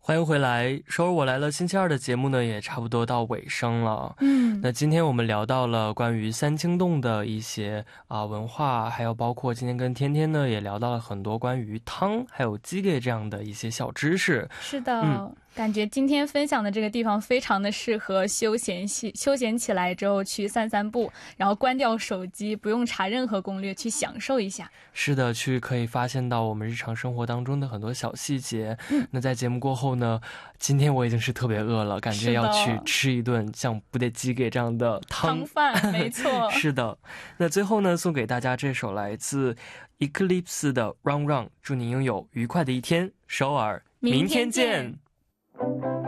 欢迎回来，首尔我来了星期二的节目呢也差不多到尾声了。那今天我们聊到了关于三清洞的一些文化，还有包括今天跟天天呢也聊到了很多关于汤还有鸡给这样的一些小知识。 是的，感觉今天分享的这个地方非常的适合休闲起来之后去散散步，然后关掉手机，不用查任何攻略，去享受一下。 是的，去可以发现到我们日常生活当中的很多小细节。那在节目过后呢，今天我已经是特别饿了，感觉要去吃一顿像不得鸡给这样的汤饭。没错。 是的，那最后呢，送给大家这首来自 Eclipse 的 Run Run， 祝您拥有愉快的一天，首尔，明天见。